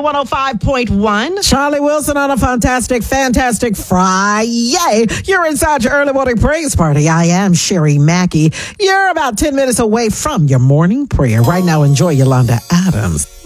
105.1. Charlie Wilson on a fantastic Friday. You're inside your early morning praise party. I am Sherry Mackey. You're about 10 minutes away from your morning prayer. Right now, enjoy Yolanda Adams.